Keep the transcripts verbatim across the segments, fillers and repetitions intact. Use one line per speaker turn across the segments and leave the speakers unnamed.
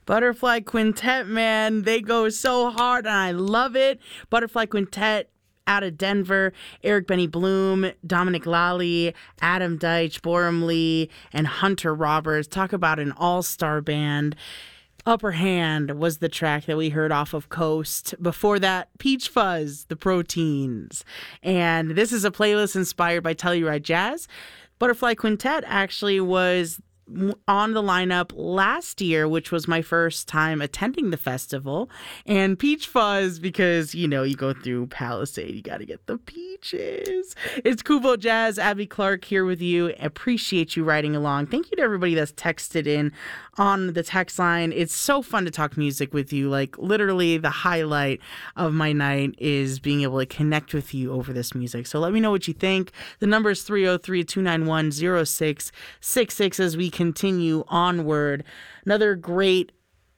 Butterfly Quintet, man, they go so hard and I love it. Butterfly Quintet out of Denver, Eric Benny Bloom, Dominic Lally, Adam Deitch, Borum Lee, and Hunter Roberts. Talk about an all-star band. Upper Hand was the track that we heard off of Coast. Before that, Peach Fuzz, The Proteins. And this is a playlist inspired by Telluride Jazz. Butterfly Quintet actually was on the lineup last year, which was my first time attending the festival. And Peach Fuzz, because, you know, you go through Palisade, you got to get the peaches. It's Kubo Jazz, Abby Clark here with you. Appreciate you riding along. Thank you to everybody that's texted in on the text line. It's so fun to talk music with you. Like, literally the highlight of my night is being able to connect with you over this music. So let me know what you think. The number is three oh three, two nine one, oh six six six as we continue onward. Another great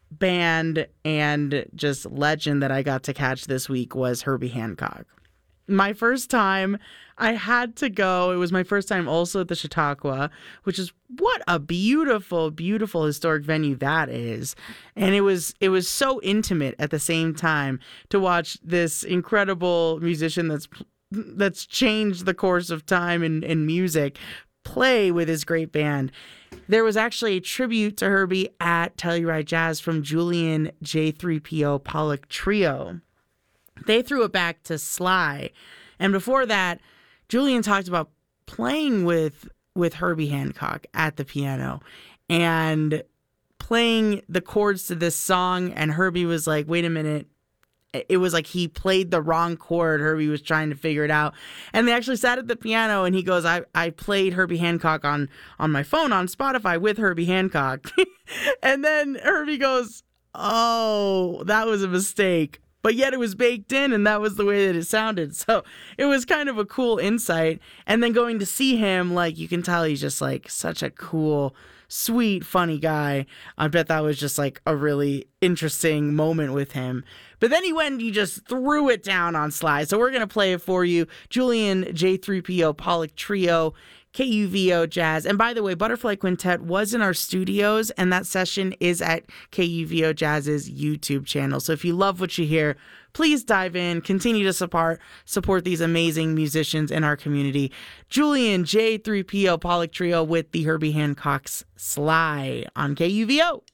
band and just legend that I got to catch this week was Herbie Hancock. My first time, I had to go. It was my first time also at the Chautauqua, which is what a beautiful, beautiful historic venue that is. And it was it was so intimate at the same time to watch this incredible musician that's that's changed the course of time in, in music play with his great band. There was actually a tribute to Herbie at Telluride Jazz from Julian J three P O Pollock Trio. They threw it back to Sly. And before that, Julian talked about playing with with Herbie Hancock at the piano and playing the chords to this song. And Herbie was like, wait a minute. It was like he played the wrong chord. Herbie was trying to figure it out. And they actually sat at the piano and he goes, I, I played Herbie Hancock on, on my phone on Spotify with Herbie Hancock. And then Herbie goes, oh, that was a mistake. But yet it was baked in, and that was the way that it sounded. So it was kind of a cool insight. And then going to see him, like, you can tell he's just, like, such a cool, sweet, funny guy. I bet that was just, like, a really interesting moment with him. But then he went and he just threw it down on Sly. So we're going to play it for you. Julian J three P O Pollock Trio, K U V O Jazz. And by the way, Butterfly Quintet was in our studios, and that session is at K U V O Jazz's YouTube channel. So if you love what you hear, please dive in, continue to support support these amazing musicians in our community. Julian J three P O Pollock Trio with the Herbie Hancock's Sly on K U V O.